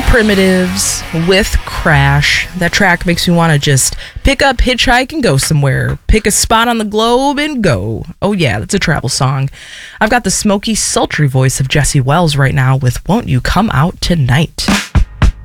Primitives with Crash. That track makes me want to just pick up, hitchhike, and go somewhere. Pick a spot on the globe and go. Oh yeah, that's a travel song. I've got the smoky, sultry voice of Jesse Wells right now with Won't You Come Out Tonight.